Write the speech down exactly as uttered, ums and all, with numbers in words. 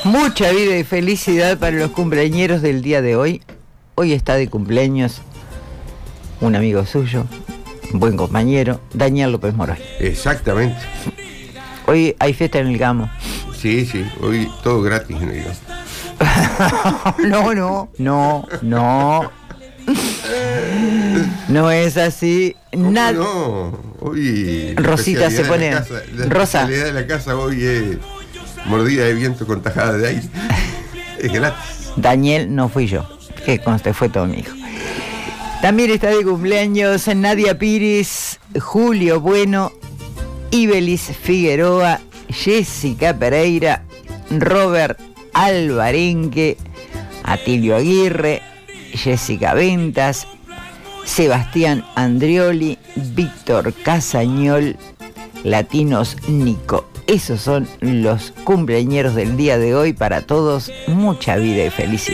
Mucha vida y felicidad para los cumpleañeros del día de hoy. Hoy está de cumpleaños un amigo suyo, un buen compañero, Daniel López Moroy. Exactamente. Hoy hay fiesta en el Gamo. Sí, sí, hoy todo gratis en el Gamo. No, no, no, no. No es así. Nada. No, hoy. Rosita se pone. La, casa, la Rosa. especialidad de la casa hoy es mordida de viento con tajada de aire. Es gratis. Daniel no fui yo, que conste, fue todo mi hijo. También está de cumpleaños Nadia Pires, Julio Bueno, Ibelis Figueroa, Jessica Pereira, Robert Alvarenque, Atilio Aguirre, Jessica Ventas, Sebastián Andrioli, Víctor Casañol, Latinos Nico. Esos son los cumpleañeros del día de hoy. Para todos, mucha vida y felicidad.